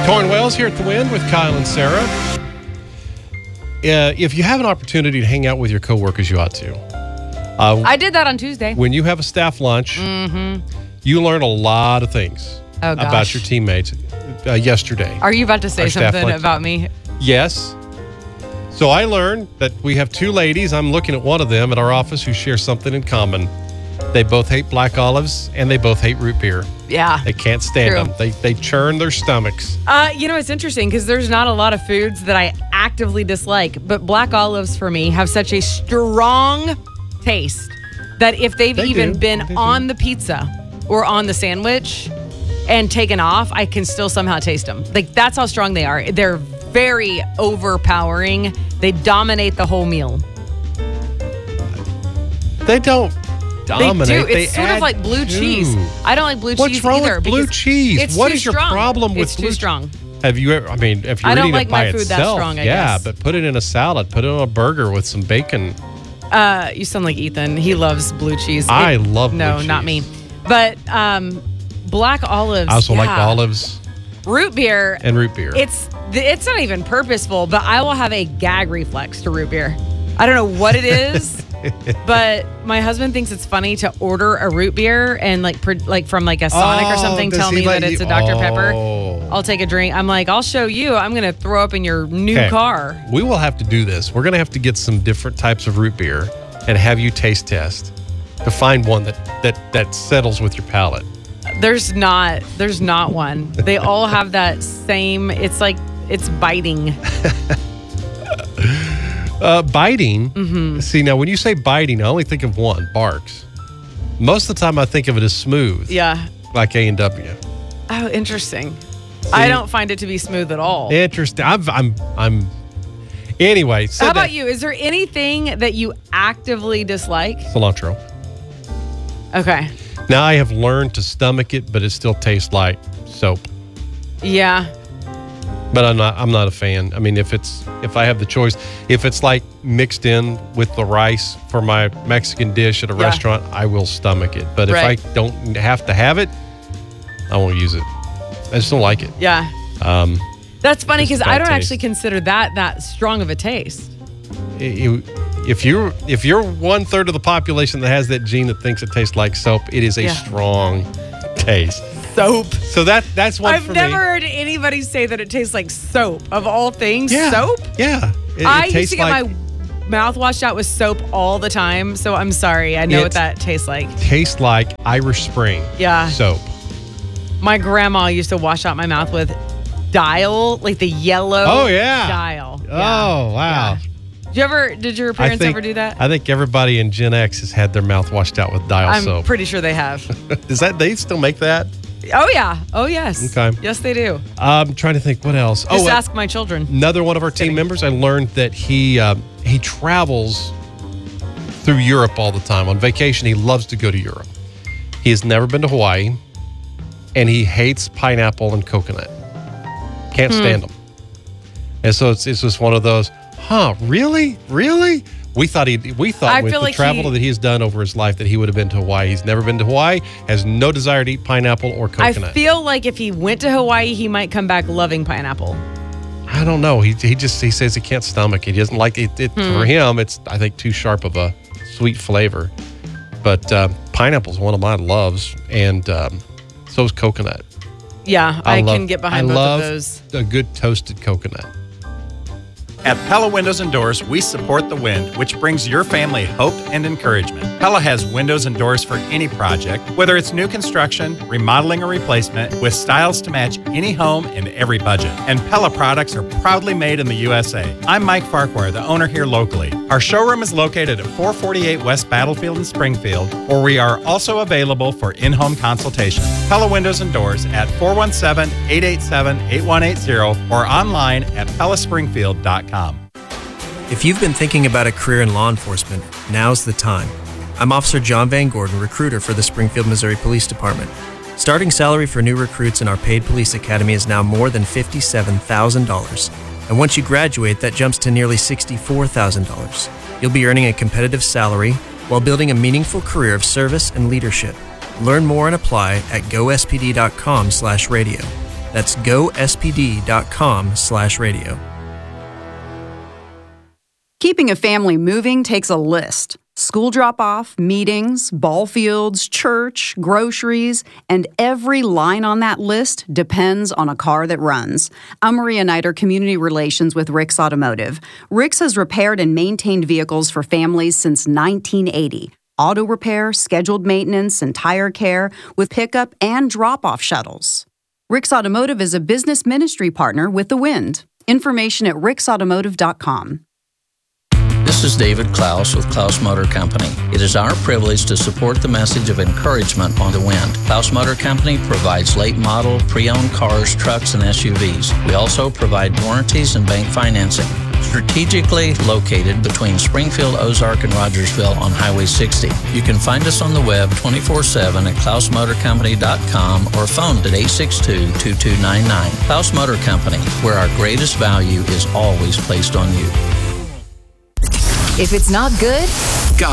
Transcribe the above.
Corn Wells here at The Wind with Kyle and Sarah. If you have an opportunity to hang out with your coworkers, you ought to. I did that on Tuesday. When you have a staff lunch, you learn a lot of things about your teammates yesterday. Are you about to say something about me? Yes. So I learned that we have two ladies. I'm looking at one of them at our office who share something in common. They both hate black olives and they both hate root beer. Yeah. They can't stand them. They churn their stomachs. It's interesting because there's not a lot of foods that I actively dislike, but black olives for me have such a strong taste that if they've been on the pizza or on the sandwich and taken off, I can still somehow taste them. Like, that's how strong they are. They're very overpowering. They dominate the whole meal. They don't dominate. They do. It's sort of like blue cheese. I don't like blue cheese either. What's wrong with blue cheese? What is your problem with it's too strong? Have you ever, if you're eating it by itself, that strong, I guess. but put it in a salad, put it on a burger with some bacon. You sound like Ethan. He loves blue cheese. I love blue cheese. No, not me. But black olives. I also like olives. Root beer. And root beer. It's not even purposeful, but I will have a gag reflex to root beer. I don't know what it is, but my husband thinks it's funny to order a root beer and like from like a Sonic or something, tell me that it's a Dr. Pepper. I'll take a drink. I'm like, I'll show you. I'm going to throw up in your new car. We will have to do this. We're going to have to get some different types of root beer and have you taste test to find one that settles with your palate. There's not one. They all have that same, it's like, it's biting. Biting? Mm-hmm. See, now when you say biting, I only think of one, Barks. Most of the time I think of it as smooth. Yeah. Like A&W. Oh, interesting. See, I don't find it to be smooth at all. Interesting. I'm anyway. How about you? Is there anything that you actively dislike? Cilantro. Okay. Now I have learned to stomach it, but it still tastes like soap. Yeah. But I'm not a fan. I mean, if I have the choice, if it's like mixed in with the rice for my Mexican dish at a restaurant, I will stomach it. But if I don't have to have it, I won't use it. I just don't like it. Yeah. That's funny because I don't actually consider that strong of a taste. If you're 1/3 of the population that has that gene that thinks it tastes like soap, it is a strong taste. Soap. So that's one for me. I've never heard anybody say that it tastes like soap. Of all things, soap? Yeah. I used to get my mouth washed out with soap all the time, so I'm sorry. I know what that tastes like. Tastes like Irish Spring soap. My grandma used to wash out my mouth with Dial, like the yellow Dial. Oh, wow. Yeah. Did your parents ever do that? I think everybody in Gen X has had their mouth washed out with Dial soap. I'm pretty sure they have. They still make that? Oh, yeah. Oh, yes. Okay. Yes, they do. I'm trying to think what else. Just ask my children. Another one of our team members, I learned that he travels through Europe all the time. On vacation, he loves to go to Europe. He has never been to Hawaii, and he hates pineapple and coconut. Can't stand them. And so it's just one of those, really? We thought with the travel that he's done over his life that he would have been to Hawaii. He's never been to Hawaii, has no desire to eat pineapple or coconut. I feel like if he went to Hawaii, he might come back loving pineapple. I don't know. He says he can't stomach it. He doesn't like it. For him, it's, I think, too sharp of a sweet flavor. But pineapple's one of my loves, and so is coconut. Yeah, I can get behind both of those. A good toasted coconut. At Pella Windows and Doors, we support the wind, which brings your family hope and encouragement. Pella has windows and doors for any project, whether it's new construction, remodeling, or replacement, with styles to match any home and every budget. And Pella products are proudly made in the USA. I'm Mike Farquhar, the owner here locally. Our showroom is located at 448 West Battlefield in Springfield, where we are also available for in-home consultation. Pella Windows and Doors at 417-887-8180 or online at pellaspringfield.com. If you've been thinking about a career in law enforcement, now's the time. I'm Officer John Van Gordon, recruiter for the Springfield, Missouri Police Department. Starting salary for new recruits in our paid police academy is now more than $57,000. And once you graduate, that jumps to nearly $64,000. You'll be earning a competitive salary while building a meaningful career of service and leadership. Learn more and apply at gospd.com/radio. That's gospd.com/radio. Keeping a family moving takes a list. School drop-off, meetings, ball fields, church, groceries, and every line on that list depends on a car that runs. I'm Maria Nider, Community Relations with Rick's Automotive. Rick's has repaired and maintained vehicles for families since 1980. Auto repair, scheduled maintenance, and tire care with pickup and drop-off shuttles. Rick's Automotive is a business ministry partner with The Wind. Information at ricksautomotive.com. This is David Klaus with Klaus Motor Company. It is our privilege to support the message of encouragement on The Wind. Klaus Motor Company provides late model, pre-owned cars, trucks, and SUVs. We also provide warranties and bank financing. Strategically located between Springfield, Ozark, and Rogersville on Highway 60. You can find us on the web 24/7 at klausmotorcompany.com or phone at 862-2299. Klaus Motor Company, where our greatest value is always placed on you. If it's not good, gossip.